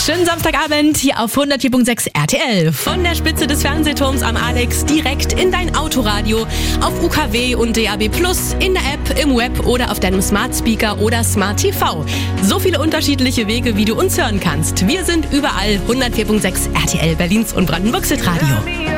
Schönen Samstagabend hier auf 104.6 RTL. Von der Spitze des Fernsehturms am Alex direkt in dein Autoradio, auf UKW und DAB+, in der App, im Web oder auf deinem Smart Speaker oder Smart TV. So viele unterschiedliche Wege, wie du uns hören kannst. Wir sind überall 104.6 RTL, Berlins und Brandenburgs Hitradio.